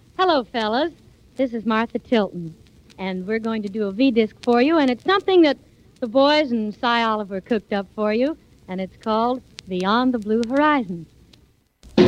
Hello, fellas. This is Martha Tilton, and we're going to do a V-disc for you, and it's something that the boys and Cy Oliver cooked up for you, and it's called Beyond the Blue Horizon.